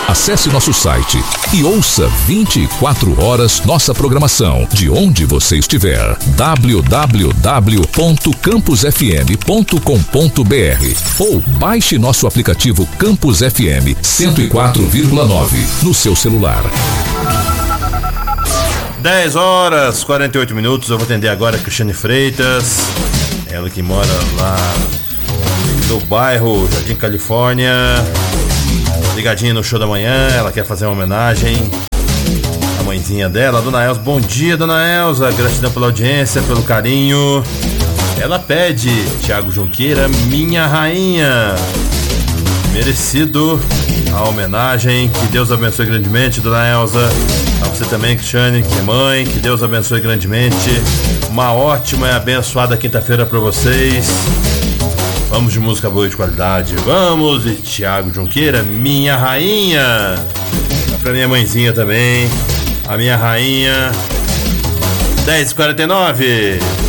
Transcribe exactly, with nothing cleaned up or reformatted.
Acesse nosso site e ouça vinte e quatro horas nossa programação de onde você estiver. w w w ponto campus f m ponto com ponto b r ou baixe nosso aplicativo Campus F M cento e quatro vírgula nove no seu celular. dez horas e quarenta e oito minutos. Eu vou atender agora a Cristiane Freitas, ela que mora lá no bairro Jardim Califórnia, ligadinha no show da manhã. Ela quer fazer uma homenagem à mãezinha dela, a Dona Elza. Bom dia, Dona Elza, gratidão pela audiência, pelo carinho. Ela pede, Tiago Junqueira, Minha Rainha. Merecido a homenagem. Que Deus abençoe grandemente, Dona Elza. A você também, Cristiane, que é mãe. Que Deus abençoe grandemente. Uma ótima e abençoada quinta-feira para vocês. Vamos de música boa e de qualidade. Vamos, e Tiago Junqueira, Minha Rainha. Pra minha mãezinha também, a minha rainha. dez e quarenta e nove.